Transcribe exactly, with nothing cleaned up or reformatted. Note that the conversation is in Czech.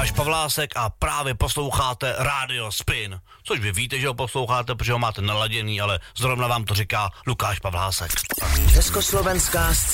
Lukáš Pavlásek a právě posloucháte Radio Spin. Což vy víte, že ho posloucháte, protože ho máte naladěný, ale zrovna vám to říká Lukáš Pavlásek. Československá scéna.